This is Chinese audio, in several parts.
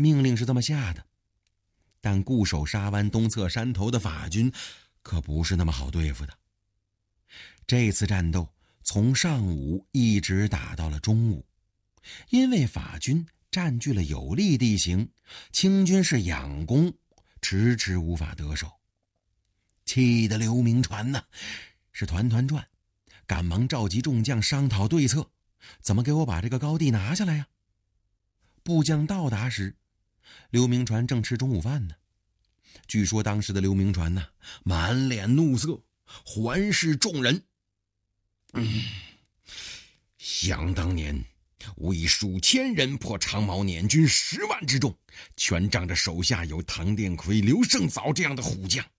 命令是这么下的，但固守沙湾东侧山头的法军可不是那么好对付的。这次战斗从上午一直打到了中午，因为法军占据了有利地形，清军是仰攻，迟迟无法得手。气得刘铭传是团团转，赶忙召集众将商讨对策，怎么给我把这个高地拿下来呀？部将到达时，刘铭传正吃中午饭呢。据说当时的刘铭传满脸怒色，环视众人。想当年吾以数千人破长毛捻军10万之众，全仗着手下有唐殿魁、刘胜藻这样的虎将。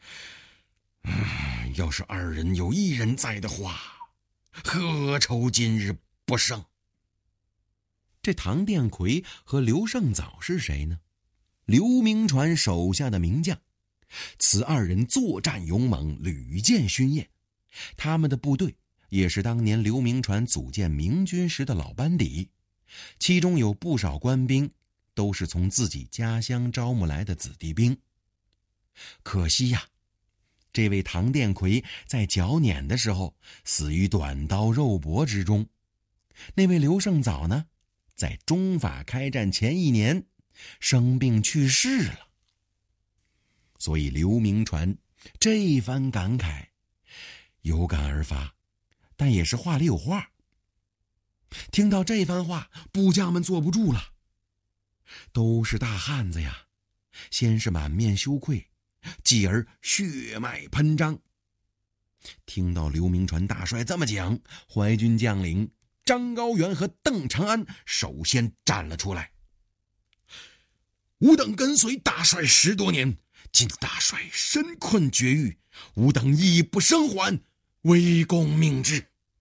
要是2人有1人在的话，何愁今日不胜？这唐殿魁和刘胜藻是谁呢？刘铭传手下的名将，此2人作战勇猛，屡建勋业。他们的部队也是当年刘铭传组建明军时的老班底，其中有不少官兵都是从自己家乡招募来的子弟兵。可惜这位唐殿魁在剿捻的时候死于短刀肉搏之中，那位刘胜藻呢，在中法开战前1年生病去世了。所以刘铭传这番感慨有感而发，但也是话里有话。听到这番话，部将们坐不住了，都是大汉子呀，先是满面羞愧，继而血脉喷张。听到刘铭传大帅这么讲，淮军将领张高原和邓长安首先站了出来。吾等跟随大帅10多年，今大帅身困绝域，吾等义不生还，为公命之。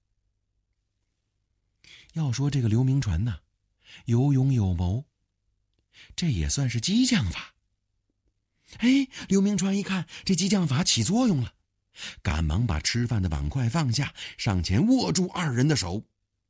要说这个刘铭传有勇有谋，这也算是激将法。刘铭传一看这激将法起作用了，赶忙把吃饭的碗筷放下，上前握住2人的手。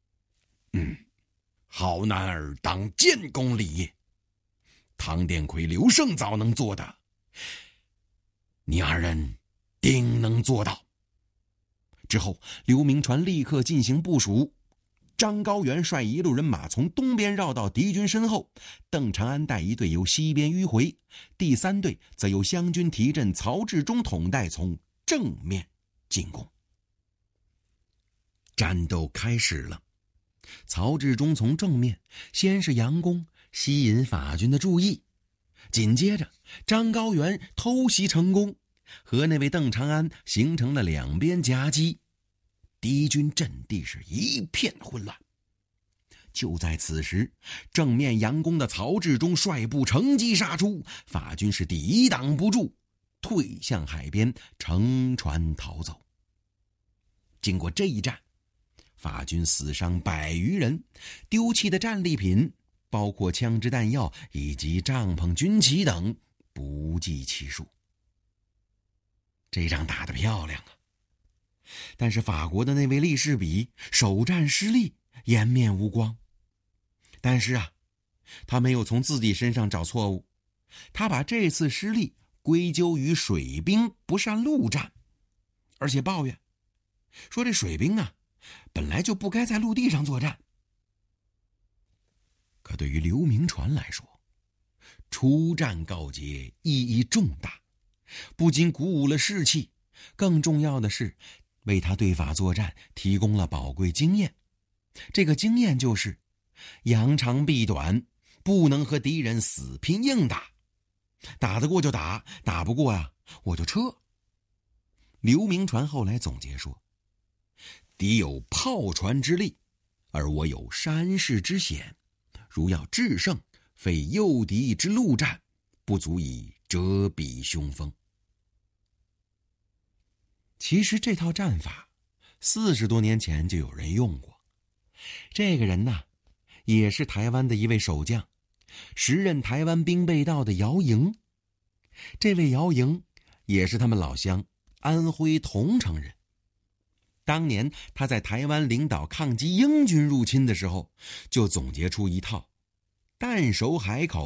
好男儿当建功立业，唐殿魁、刘胜藻能做的，你2人定能做到。之后刘铭传立刻进行部署，张高原率1路人马从东边绕到敌军身后，邓长安带1队由西边迂回，第3队则由湘军提镇曹志忠统带从正面进攻。战斗开始了，曹志忠从正面先是佯攻，吸引法军的注意，紧接着张高原偷袭成功，和那位邓长安形成了2边夹击，敌军阵地是一片混乱。就在此时，正面佯攻的曹志忠率部乘机杀出，法军是抵挡不住，退向海边，乘船逃走。经过这一战，法军死伤100余人，丢弃的战利品包括枪支弹药以及帐篷军旗等不计其数。这仗打得漂亮但是法国的那位利士比首战失利，颜面无光。但是他没有从自己身上找错误，他把这次失利归咎于水兵不善陆战，而且抱怨说这水兵本来就不该在陆地上作战。可对于刘铭传来说，出战告捷意义重大，不仅鼓舞了士气，更重要的是为他对法作战提供了宝贵经验。这个经验就是扬长避短，不能和敌人死拼硬打，打得过就打，打不过我就撤。刘铭传后来总结说，敌有炮船之力，而我有山势之险，如要制胜，非诱敌之陆战，不足以遮蔽凶锋。其实这套战法40多年前就有人用过，这个人也是台湾的一位守将，时任台湾兵备道的姚营。这位姚营也是他们老乡安徽桐城人。当年他在台湾领导抗击英军入侵的时候，就总结出一套淡守海口